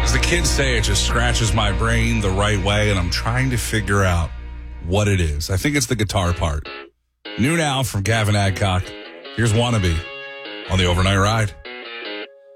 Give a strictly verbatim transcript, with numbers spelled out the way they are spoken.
As the kids say, it just scratches my brain the right way, and I'm trying to figure out what it is. I think it's the guitar part. New now from Gavin Adcock. Here's Wannabe on the Overnight Ride.